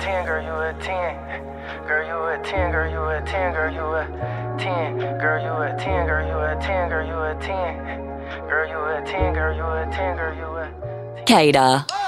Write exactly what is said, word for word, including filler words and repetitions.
ten, girl, you a ten. Girl, you a ten, girl, you a ten, girl, you a ten. Girl, you a ten, girl, you a ten, girl, you a ten. Girl, you a ten, girl, you a ten, girl, you a ten. Kader.